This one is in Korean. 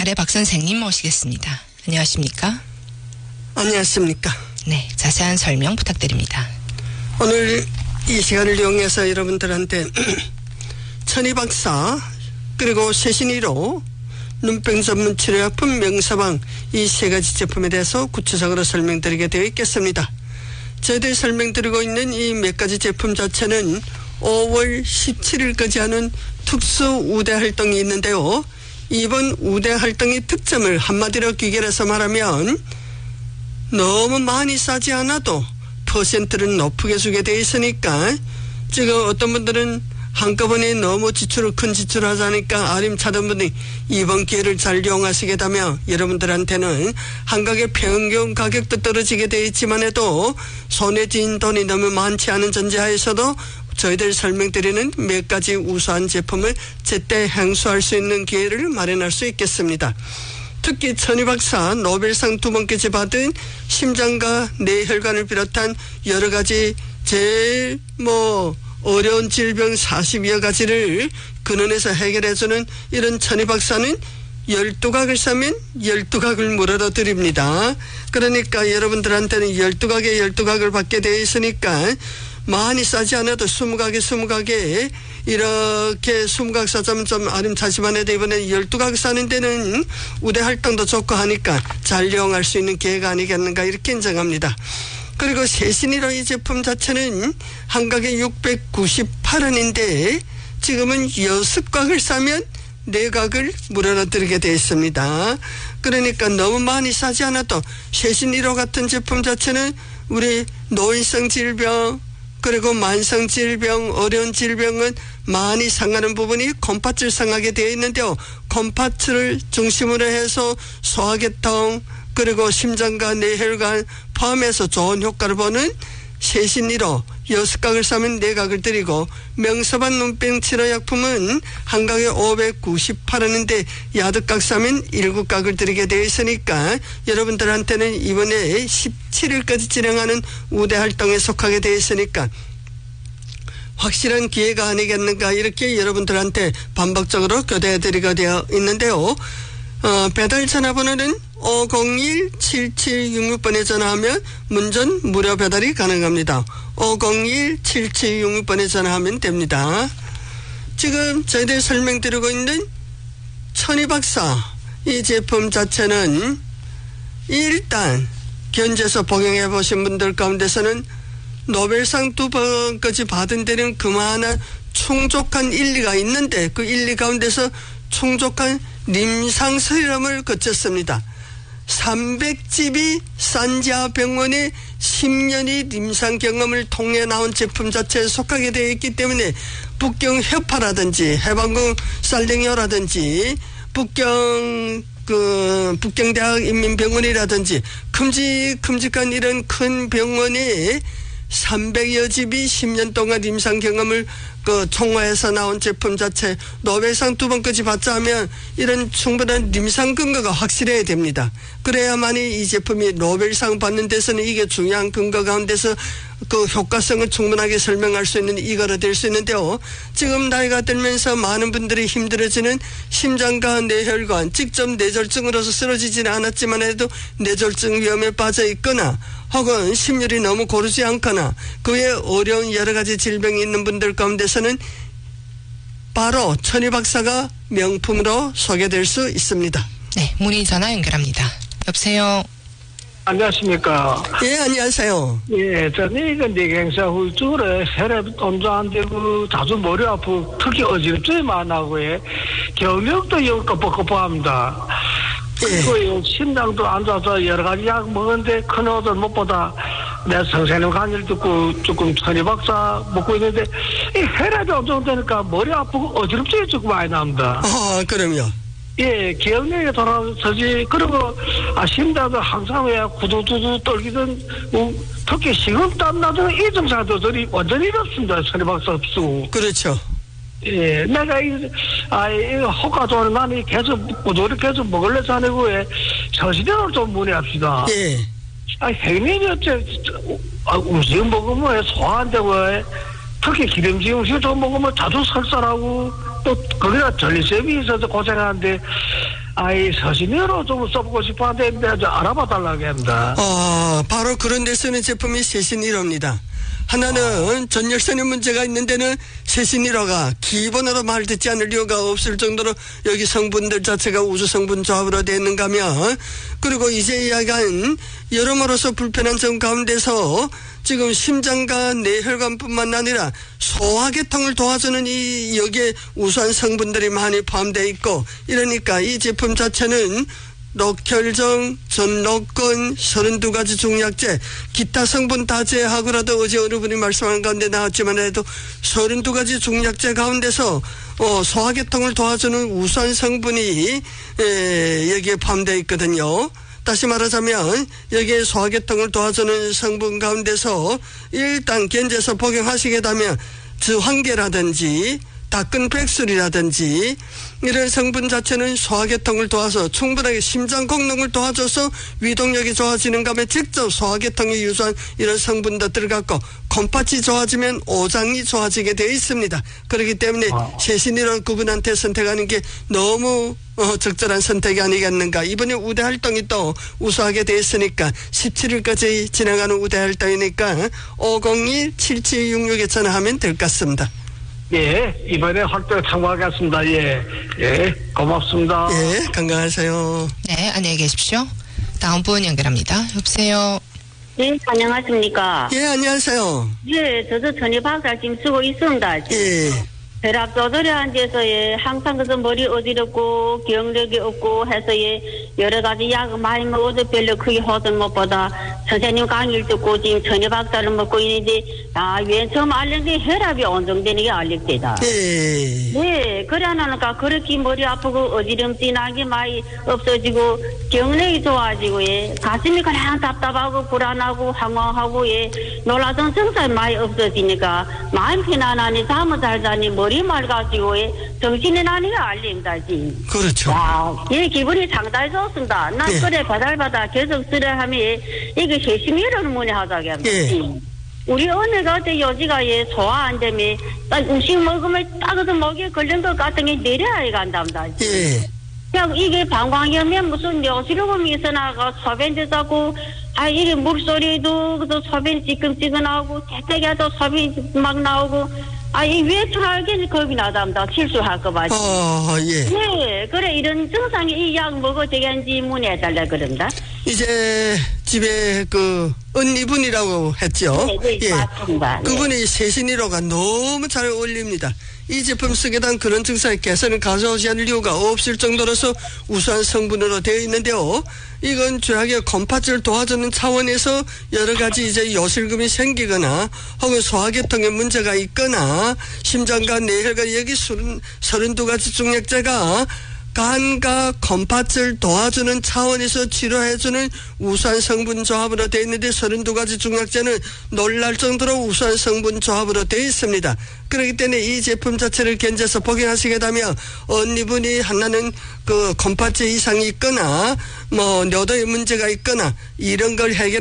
아래 박 선생님 모시겠습니다. 안녕하십니까? 안녕하십니까? 네, 자세한 설명 부탁드립니다. 오늘 이 시간을 이용해서 여러분들한테 천희박사 그리고 세신이로 눈병 전문 치료약품 명서방 이 세 가지 제품에 대해서 구체적으로 설명드리게 되어 있겠습니다. 저희들이 설명드리고 있는 이 몇 가지 제품 자체는 5월 17일까지 하는 특수 우대 활동이 있는데요. 이번 우대 활동의 특점을 한마디로 귀결해서 말하면 너무 많이 싸지 않아도 퍼센트를 높게 주게 되어 있으니까 지금 어떤 분들은 한꺼번에 너무 큰 지출을 하자니까 아림차던 분이 이번 기회를 잘 이용하시게 되면 여러분들한테는 한가게 평균 가격도 떨어지게 되어 있지만 해도 손에 쥔 돈이 너무 많지 않은 전제하에서도 저희들 설명드리는 몇 가지 우수한 제품을 제때 행수할 수 있는 기회를 마련할 수 있겠습니다. 특히 천희박사 노벨상 2번까지 받은 심장과 뇌혈관을 비롯한 여러 가지 제일 어려운 질병 40여 가지를 근원에서 해결해주는 이런 천희박사는 12각을 사면 12각을 물어도 드립니다. 그러니까 여러분들한테는 12각에 12각을 받게 되어 있으니까 많이 싸지 않아도 20각에 이렇게 20각 사자면 좀 아름차지만 해도 이번에 12각 사는 데는 우대 활동도 좋고 하니까 잘 이용할 수 있는 기회가 아니겠는가 이렇게 인정합니다. 그리고 세신이로 이 제품 자체는 한 각에 698원인데 지금은 6각을 사면 4각을 무료로 드리게 되어 있습니다. 그러니까 너무 많이 사지 않아도 세신이로 같은 제품 자체는 우리 노인성 질병 그리고 만성 질병, 어려운 질병은 많이 상하는 부분이 콩팥을 상하게 되어 있는데요. 콩팥을 중심으로 해서 소화계통 그리고 심장과 뇌혈관 포함해서 좋은 효과를 보는 세신이로 6각을 사면 4각을 드리고 명서방 눈병 치료약품은 한 각에 598원인데 8각 사면 7각을 드리게 되어 있으니까 여러분들한테는 이번에 17일까지 진행하는 우대 활동에 속하게 되어 있으니까 확실한 기회가 아니겠는가 이렇게 여러분들한테 반복적으로 교대해드리게 되어 있는데요. 배달 전화번호는 501-7766번에 전화하면 문전 무료 배달이 가능합니다. 501-7766번에 전화하면 됩니다. 지금 저희들 설명드리고 있는 천희박사 이 제품 자체는 일단 견제서 복용해 보신 분들 가운데서는 노벨상 2번까지 받은 데는 그만한 충족한 일리가 있는데 그 일리 가운데서 충족한临床 실험을 거쳤습니다. 300집이 산지아병원의 10년의臨床 경험을 통해 나온 제품 자체에 속하게 되어 있기 때문에 북경 협파라든지 해방군 쌀댕이라든지 북경대학 인민병원이라든지 큼직한 이런 큰 병원에 300여 집이 10년 동안 임상 경험을 총화해서 나온 제품 자체 노벨상 2번까지 받자 하면 이런 충분한 임상 근거가 확실해야 됩니다. 그래야만이 이 제품이 노벨상 받는 데서는 이게 중요한 근거 가운데서 그 효과성을 충분하게 설명할 수 있는 이거로 될 수 있는데요. 지금 나이가 들면서 많은 분들이 힘들어지는 심장과 뇌혈관 직접 뇌졸중으로서 쓰러지지는 않았지만 해도 뇌졸중 위험에 빠져 있거나 혹은 심혈이 너무 고르지 않거나 그 외에 어려운 여러 가지 질병이 있는 분들 가운데서는 바로 천희박사가 명품으로 소개될 수 있습니다. 네, 문의 전화 연결합니다. 여보세요. 안녕하십니까. 예, 안녕하세요. 예, 저는 이거 뇌경색 후유증으로 혈압 온도 안 되고 자주 머리 아프고 특히 어지럽증이 많아고 경력도 영 껍벅껍벅합니다. 그리고 심장도 안 좋아서 여러 가지 약 먹었는데 큰 호들 못보다 내 선생님 강의를 듣고 조금 천희박사 먹고 있는데 이 혈압이 안 좋다니까 머리 아프고 어지럽증이 조금 많이 납니다. 그럼요. 예, 기억력이 돌아서지. 그리고 심장도 항상 왜 구두두두 떨기든 특히 식은땀 나도 이 증상들이 완전히 이렇습니다. 천희박사 없고. 그렇죠. 예, 내가 이거 효과 좋아하는 나는 계속 꾸준히 계속 먹을래서 아니고 저시대로 좀 문의합시다. 예. 형님이 음식 먹으면 소화 안 되고 특히 기름진 음식 좀 먹으면 자주 설사하고 또 거기다 전리cep이 있어서 고생하는데 서신으로 좀 써보고 싶었는데 좀 알아봐 달라고 합니다. 바로 그런 데 쓰는 제품이 세신1호입니다. 하나는 전열선에 문제가 있는 데는 세신1호가 기본으로 말 듣지 않을 이유가 없을 정도로 여기 성분들 자체가 우주 성분 조합으로 되어 있는가 하면, 그리고 이제 이야기한 여러모로서 불편한 점 가운데서 지금 심장과 뇌혈관뿐만 아니라 소화계통을 도와주는 이 여기에 우수한 성분들이 많이 포함되어 있고, 이러니까 이 제품 자체는 녹혈정, 전록근, 32가지 중약제, 기타 성분 다 제하고라도 어제 어느 분이 말씀한 가운데 나왔지만 해도 32가지 중약제 가운데서 소화계통을 도와주는 우수한 성분이 여기에 포함되어 있거든요. 다시 말하자면 여기에 소화계통을 도와주는 성분 가운데서 일단 견제해서 복용하시게 되면 저환계라든지 다끈백술이라든지 이런 성분 자체는 소화계통을 도와서 충분하게 심장功能을 도와줘서 위동력이 좋아지는가 하면 직접 소화계통이 유수한 이런 성분도 들어갔고, 콩팥이 좋아지면 오장이 좋아지게 되어 있습니다. 그렇기 때문에 세신1호 그분한테 선택하는 게 너무 적절한 선택이 아니겠는가. 이번에 우대 활동이 또 우수하게 되어 있으니까 17일까지 진행하는 우대 활동이니까 501-7766에 전화하면 될 것 같습니다. 예, 이번에 활동에 참가하겠습니다. 예, 고맙습니다. 예, 건강하세요. 네, 안녕히 계십시오. 다음 분 연결합니다. 여보세요. 네, 안녕하십니까. 예, 안녕하세요. 예, 저도 전이박살 지금 쓰고 있습니다. 예. 혈압 조절에 앉아서 항상 그래서 머리 어지럽고 기억력이 없고 해서 여러 가지 약을 많이 먹어도 별로 크게 호전 못 받아 선생님 강의를 듣고 지금 전이박살을 먹고 있는데 왜 처음 알린 게 혈압이 안정되는 게 알렸대다. 네, 그래 하니까 그렇게 머리 아프고 어지럼증난 게 많이 없어지고 기억력이 좋아지고 가슴이 그냥 답답하고 불안하고 황황하고 놀라던 증상이 많이 없어지니까 마음 편안하니 잠을 잘 자니 머리 맑아지고 정신이 나니가 알립니다. 그렇죠. 기분이 상당히 좋습니다. 난 그래 바달바다 계속 쓰려 하면 이게 세심이라는 문의하자게 합니다. 우리 언니가 요지가 소화 안 되면 딱 음식 먹으면 딱어서 목에 걸린 것 같은 게 내려야 간답니다. 그냥 이게 방광이면 무슨 뇌시력음이 있어나가 소변도 자고 이게 물소리도 그래서 소변 찌끔찌끔하고 태태기도 소변 막 나오고 왜 차게 겁이 나답니다. 실수할까봐. 네, 그래 이런 증상이 이 약 먹어도 되겠는지 문의해달라 그런다. 이제 집에 언니분이라고 했죠. 네, 맞습니다. 그분이 세신1호가 너무 잘 어울립니다. 이 제품 쓰게 된 그런 증상의 개선을 가져오지 않을 이유가 없을 정도로서 우수한 성분으로 되어 있는데요. 이건 주하게 콩팥을 도와주는 차원에서 여러 가지 이제 요실금이 생기거나 혹은 소화계통에 문제가 있거나 심장과 뇌혈관 여기 32가지 중약제가 간과 콩팥을 도와주는 차원에서 치료해주는 우수한 성분 조합으로 되어 있는데 32가지 중약제는 놀랄 정도로 우수한 성분 조합으로 되어 있습니다. 그렇기 때문에 이 제품 자체를 견제해서 복용하시게 되면 언니분이 하나는 콩팥에 이상이 있거나 뇨도에 문제가 있거나 이런 걸 해결